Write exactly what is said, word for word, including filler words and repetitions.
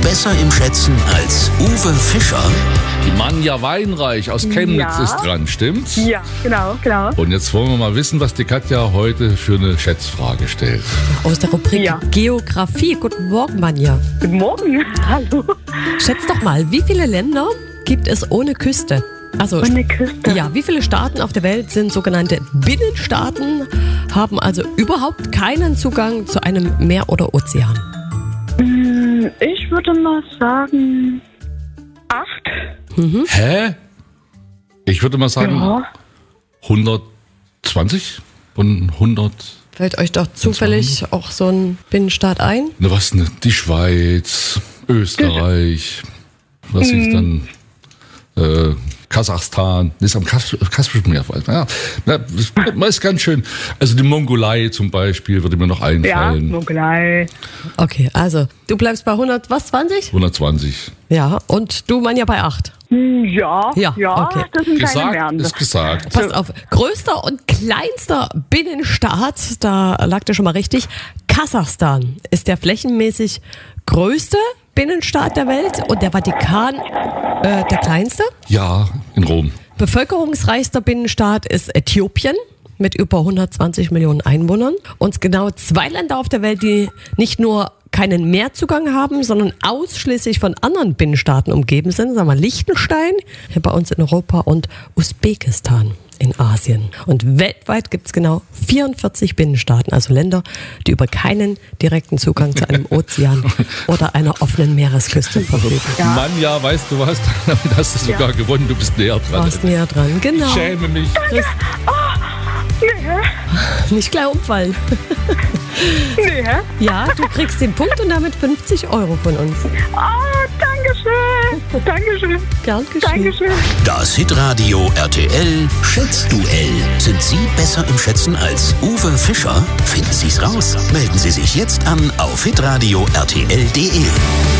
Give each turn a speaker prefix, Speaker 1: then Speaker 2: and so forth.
Speaker 1: besser im Schätzen als Uwe Fischer?
Speaker 2: Die Manja Weinreich aus Chemnitz
Speaker 3: Ja.
Speaker 2: ist dran, stimmt's?
Speaker 3: Ja, genau, genau.
Speaker 2: Und jetzt wollen wir mal wissen, was die Katja heute für eine Schätzfrage stellt.
Speaker 4: Aus der Rubrik
Speaker 3: Ja.
Speaker 4: Geografie. Guten Morgen, Manja.
Speaker 3: Guten Morgen. Hallo.
Speaker 4: Schätz doch mal, wie viele Länder gibt es ohne Küste? Also,
Speaker 3: Ohne Küste?
Speaker 4: ja, wie viele Staaten auf der Welt sind sogenannte Binnenstaaten, haben also überhaupt keinen Zugang zu einem Meer oder Ozean?
Speaker 3: Hm, Ich würde mal sagen acht.
Speaker 2: Hä? Ich würde mal sagen
Speaker 3: Ja.
Speaker 2: hundertzwanzig und hundert.
Speaker 4: Fällt euch doch zufällig auch so ein Binnenstaat ein?
Speaker 2: Ne, was ne? Die Schweiz, Österreich, was ist dann? Äh, Kasachstan, das ist am Kas- Kaspischen Meer. Ja, ja, das ist ganz schön. Also die Mongolei zum Beispiel würde mir noch
Speaker 3: Ja,
Speaker 2: einfallen.
Speaker 3: Mongolei.
Speaker 4: Okay, also du bleibst bei hundert, was, zwanzig?
Speaker 2: hundertzwanzig.
Speaker 4: Ja, und du, Manja, bei acht.
Speaker 3: Hm, Ja,
Speaker 4: Ja,
Speaker 3: ja,
Speaker 4: okay.
Speaker 3: das sind keine
Speaker 2: Gesagt
Speaker 3: Meeren.
Speaker 2: ist gesagt.
Speaker 4: Passt auf, größter und kleinster Binnenstaat, da lag der schon mal richtig. Kasachstan ist der flächenmäßig größte Binnenstaat der Welt und der Vatikan äh, der kleinste.
Speaker 2: Ja, in Rom.
Speaker 4: Bevölkerungsreichster Binnenstaat ist Äthiopien mit über hundertzwanzig Millionen Einwohnern. Und genau zwei Länder auf der Welt, die nicht nur keinen Meerzugang haben, sondern ausschließlich von anderen Binnenstaaten umgeben sind. Sagen wir Liechtenstein, hier bei uns in Europa, und Usbekistan in Asien. Und weltweit gibt es genau vierundvierzig Binnenstaaten, also Länder, die über keinen direkten Zugang zu einem Ozean oder einer offenen Meeresküste verfügen.
Speaker 2: Mann, ja, weißt du was? Damit hast du sogar gewonnen. Du bist näher dran.
Speaker 4: Warst näher dran, genau.
Speaker 2: Ich schäme mich.
Speaker 4: Nicht gleich umfallen.
Speaker 3: Nee, hä?
Speaker 4: Ja, du kriegst den Punkt und damit fünfzig Euro von uns.
Speaker 3: Oh, Dankeschön. Dankeschön.
Speaker 4: Gern geschehen.
Speaker 3: Dankeschön.
Speaker 1: Das Hitradio R T L Schätzduell. Sind Sie besser im Schätzen als Uwe Fischer? Finden Sie's raus. Melden Sie sich jetzt an auf hitradio r t l punkt d e.